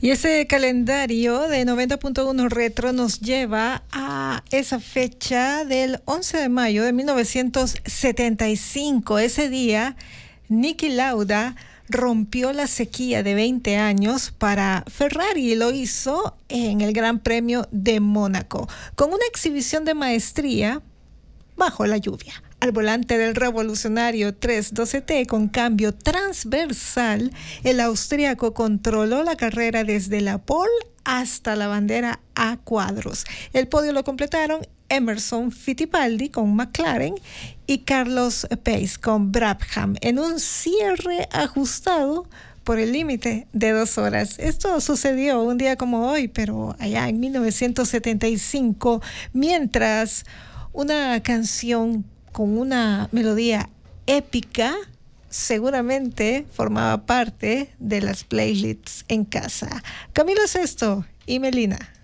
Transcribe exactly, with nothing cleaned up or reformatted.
Y ese calendario de noventa punto uno Retro nos lleva a esa fecha del once de mayo de mil novecientos setenta y cinco. Ese día, Niki Lauda rompió la sequía de veinte años para Ferrari y lo hizo en el Gran Premio de Mónaco, con una exhibición de maestría bajo la lluvia. Al volante del revolucionario trescientos doce T con cambio transversal, el austríaco controló la carrera desde la pole hasta la bandera a cuadros. El podio lo completaron Emerson Fittipaldi con McLaren y Carlos Pace con Brabham en un cierre ajustado por el límite de dos horas. Esto sucedió un día como hoy, pero allá en mil novecientos setenta y cinco, mientras una canción con una melodía épica seguramente formaba parte de las playlists en casa. Camilo Sesto y Melina.